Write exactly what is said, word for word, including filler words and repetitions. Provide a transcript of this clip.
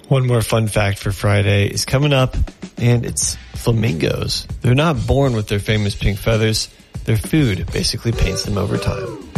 One more fun fact for Friday is coming up, and it's flamingos. They're not born with their famous pink feathers. Their food basically paints them over time.